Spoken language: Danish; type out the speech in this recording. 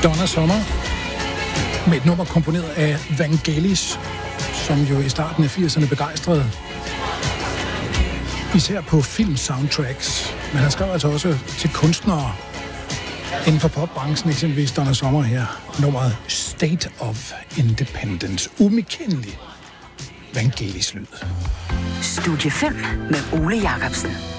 Donna Summer med et nummer komponeret af Vangelis, som jo i starten af 80'erne begejstrede især på film-soundtracks. Men han skrev altså også til kunstnere inden for popbranchen, eksempelvis Donna Summer her. Nummeret State of Independence. Umikendelig Vangelis lyd. Studie 5 med Ole Jacobsen.